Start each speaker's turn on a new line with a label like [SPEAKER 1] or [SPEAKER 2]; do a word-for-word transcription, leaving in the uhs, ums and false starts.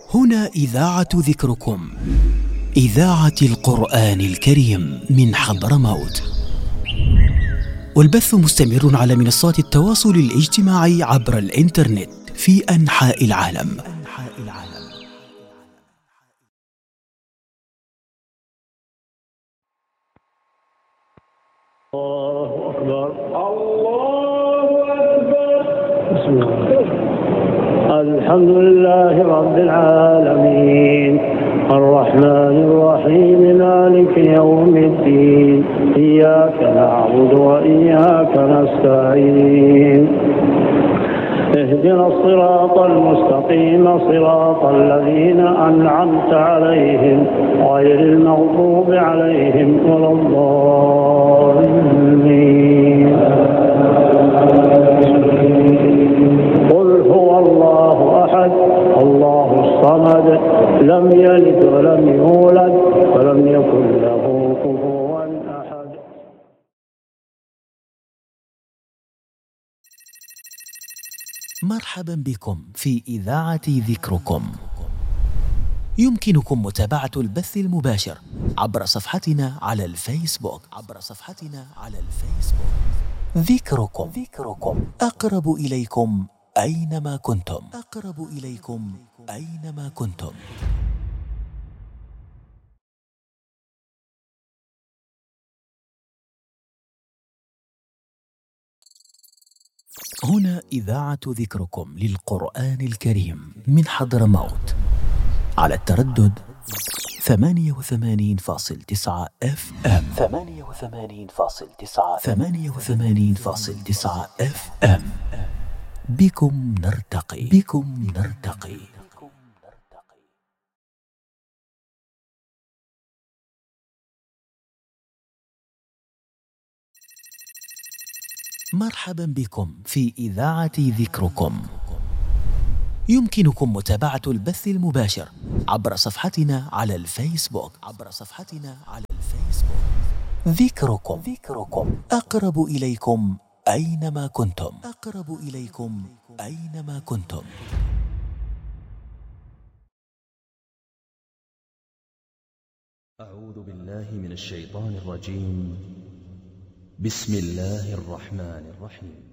[SPEAKER 1] هنا إذاعة ذكركم، إذاعة القرآن الكريم من حضرموت، والبث مستمر على منصات التواصل الاجتماعي عبر الإنترنت في أنحاء العالم.
[SPEAKER 2] الله أكبر الله أكبر. بسم الله. الحمد لله رب العالمين الرحمن الرحيم مالك يوم الدين إياك نعبد وإياك نستعين اهدنا الصراط المستقيم صراط الذين أنعمت عليهم غير المغضوب عليهم ولا الضالين. قل هو الله أحد الله الصمد لم يلد ولم يولد ولم يكن له كفوا أحد.
[SPEAKER 1] مرحبا بكم في إذاعة ذكركم. يمكنكم متابعة البث المباشر عبر صفحتنا على الفيسبوك عبر صفحتنا على الفيسبوك ذكركم ذكركم أقرب إليكم أينما كنتم أقرب إليكم أينما كنتم. هنا إذاعة ذكركم للقرآن الكريم من حضرموت على التردد ثمانية وثمانين فاصل تسعة اف ام ثمانية وثمانين فاصل تسعة ثمانية وثمانين فاصل تسعة اف ام. بكم نرتقي بكم نرتقي. مرحبا بكم في إذاعة ذكركم. يمكنكم متابعة البث المباشر عبر صفحتنا على الفيسبوك عبر صفحتنا على الفيسبوك ذكركم ذكركم أقرب إليكم أينما كنتم أقرب إليكم أينما كنتم.
[SPEAKER 3] أعوذ بالله من الشيطان الرجيم. بسم الله الرحمن الرحيم.